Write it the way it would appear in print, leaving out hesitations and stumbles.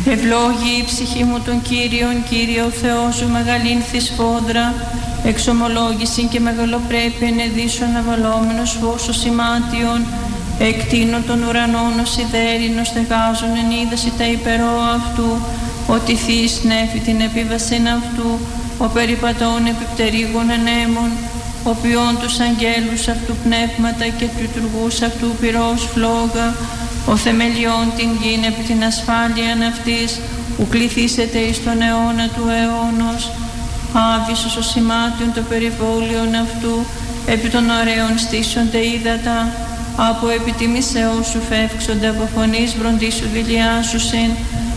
Ευλόγη η ψυχή μου των Κύριων, Κύριε ο Θεός σου, μεγαλύνθη σφόδρα, εξομολόγηση και μεγαλοπρέπεια ενεδίσου αναβαλόμενος φως ο σημάτιον, εκτείνω των ουρανών ως σιδέρινο στεγάζων εν είδαση τα υπερόα αυτού, ότι θείς νέφη την επίβασιν αυτού, ο περιπατών επιπτερίγων ενέμων, ο ποιών τους αγγέλους αυτού πνεύματα και του λειτουργούς αυτού πυρός φλόγα, ο θεμελιών την γην επί την ασφάλειαν αυτής, ου κληθήσετε εις τον αιώνα του αιώνος, άβυσος ο σημάτιον το περιβόλιον αυτού, επί των ωραίων στήσονται ύδατα, από επιτιμήσεώς σου φεύξονται από φωνής βροντίσου δηλιάσουσιν,